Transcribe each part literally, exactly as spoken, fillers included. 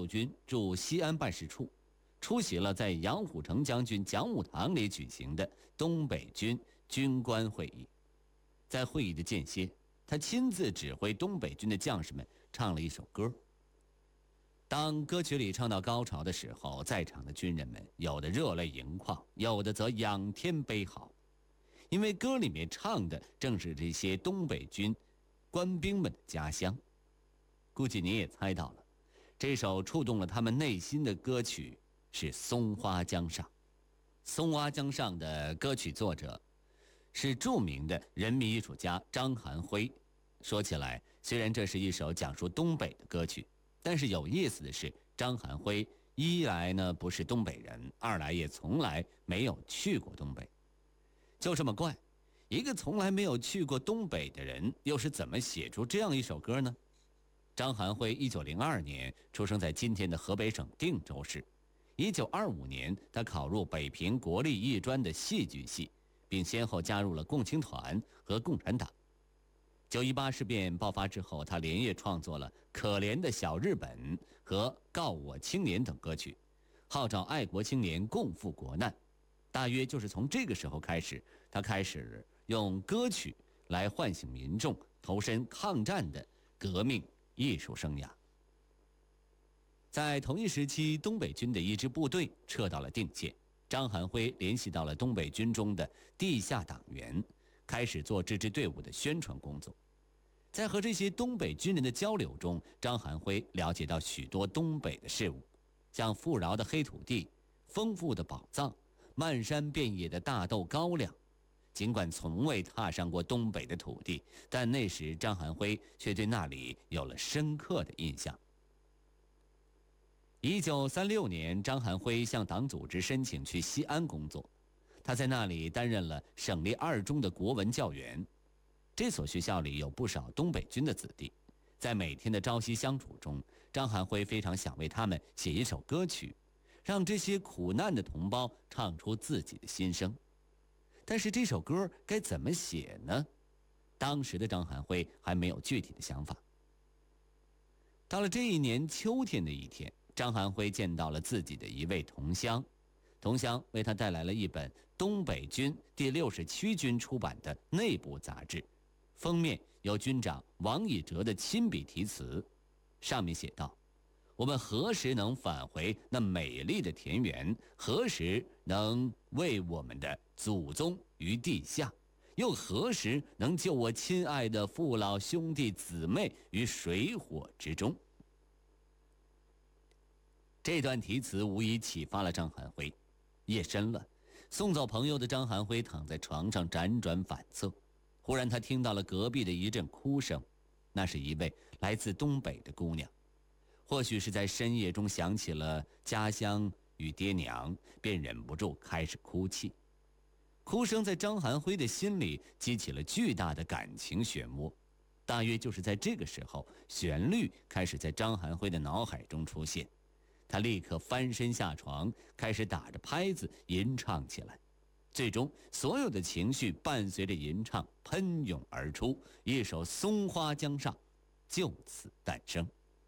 路军驻西安办事处，出席了在杨虎城将军讲武堂里举行的东北军军官会议。在会议的间歇，他亲自指挥东北军的将士们唱了一首歌。当歌曲里唱到高潮的时候，在场的军人们有的热泪盈眶，有的则仰天悲嚎，因为歌里面唱的正是这些东北军官兵们的家乡。估计你也猜到了，这首触动了他们内心的歌曲是《松花江上》。《松花江上》的歌曲作者是著名的人民艺术家张含辉。说起来，虽然这是一首讲述东北的歌曲，但是有意思的是，张含辉一来呢不是东北人，二来也从来没有去过东北。就这么怪，一个从来没有去过东北的人，又是怎么写出这样一首歌呢？张含辉一九零二年出生在今天的河北省定州市。一九二五年，他考入北平国立艺专的戏剧系，并先后加入了共青团和共产党。九一八事变爆发之后，他连夜创作了《可怜的小日本》和《告我青年》等歌曲，号召爱国青年共赴国难。大约就是从这个时候开始，他开始用歌曲来唤醒民众投身抗战的革命艺术生涯。在同一时期，东北军的一支部队撤到了定县，张含辉联系到了东北军中的地下党员，开始做这支队伍的宣传工作。在和这些东北军人的交流中，张含辉了解到许多东北的事物，像富饶的黑土地、丰富的宝藏、漫山遍野的大豆高粱。尽管从未踏上过东北的土地，但那时张含辉却对那里有了深刻的印象。一九三六年，张含辉向党组织申请去西安工作，他在那里担任了省立二中的国文教员。这所学校里有不少东北军的子弟，在每天的朝夕相处中，张含辉非常想为他们写一首歌曲，让这些苦难的同胞唱出自己的心声。但是这首歌该怎么写呢？当时的张含辉还没有具体的想法。到了这一年秋天的一天，张含辉见到了自己的一位同乡，同乡为他带来了一本东北军第六十七军出版的内部杂志，封面有军长王以哲的亲笔题词，上面写道：我们何时能返回那美丽的田园？何时能为我们的祖宗于地下？又何时能救我亲爱的父老兄弟姊妹于水火之中？这段题词无疑启发了张含辉。夜深了，送走朋友的张含辉躺在床上辗转反侧，忽然他听到了隔壁的一阵哭声，那是一位来自东北的姑娘。或许是在深夜中想起了家乡与爹娘，便忍不住开始哭泣。哭声在张含辉的心里激起了巨大的感情漩涡。大约就是在这个时候，旋律开始在张含辉的脑海中出现。他立刻翻身下床，开始打着拍子吟唱起来。最终，所有的情绪伴随着吟唱喷涌而出，一首《松花江上》就此诞生。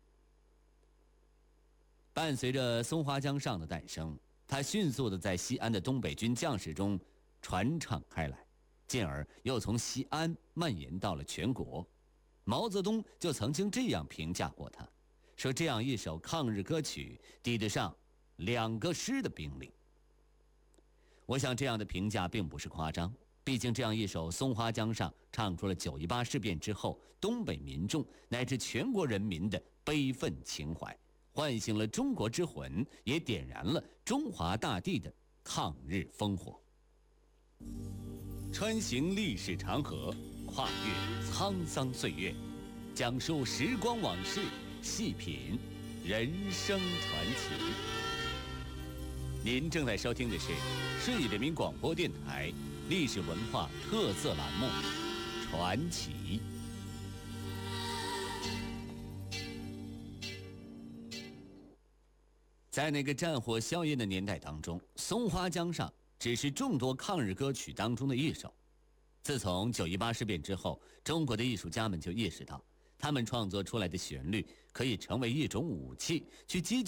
伴随着《松花江上》的诞生，它迅速地在西安的东北军将士中传唱开来，进而又从西安蔓延到了全国。毛泽东就曾经这样评价过它，说这样一首抗日歌曲抵得上两个师的兵力。我想这样的评价并不是夸张，毕竟这样一首《松花江上》唱出了九一八事变之后东北民众乃至全国人民的悲愤情怀，唤醒了中国之魂，也点燃了中华大地的抗日烽火。穿行历史长河，跨越沧桑岁月，讲述时光往事，细品人生传奇。您正在收听的是顺义人民广播电台历史文化特色栏目《传奇》。在那个战火硝烟的年代当中，《松花江上》只是众多抗日歌曲当中的一首。自从九一八事变之后，中国的艺术家们就意识到，他们创作出来的旋律可以成为一种武器，去激起